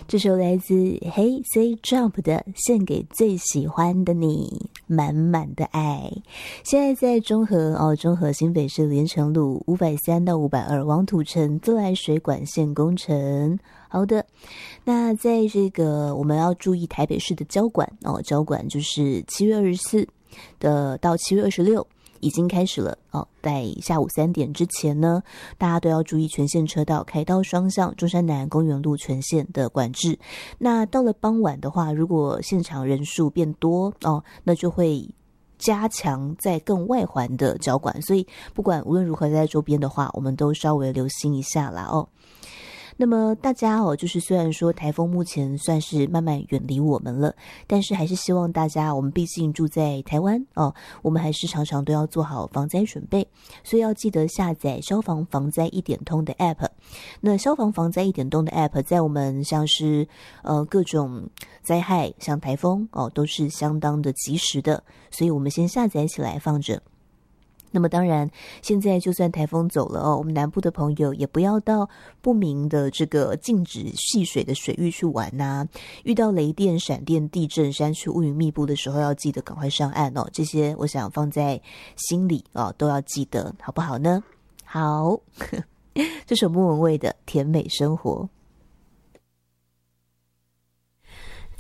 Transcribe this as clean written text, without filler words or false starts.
这首来自 Hey Say Jump 的《献给最喜欢的你》，满满的爱。现在在中和新北市连城路530到520王土城自来水管线工程。好的，那在这个我们要注意台北市的交管交管就是7月24的到7月26已经开始了在下午3点之前呢，大家都要注意全线车道、凯道双向、中山南公园路全线的管制。那到了傍晚的话，如果现场人数变多那就会加强在更外环的交管，所以不管无论如何在周边的话，我们都稍微留心一下啦那么大家就是虽然说台风目前算是慢慢远离我们了，但是还是希望大家，我们毕竟住在台湾我们还是常常都要做好防灾准备，所以要记得下载消防防灾一点通的 App。 那消防防灾一点通的 App 在我们像是各种灾害，像台风都是相当的及时的，所以我们先下载起来放着。那么当然现在就算台风走了我们南部的朋友也不要到不明的这个禁止戏水的水域去玩遇到雷电、闪电、地震、山区乌云密布的时候，要记得赶快上岸这些我想放在心里都要记得，好不好呢？好这首莫文蔚的甜美生活。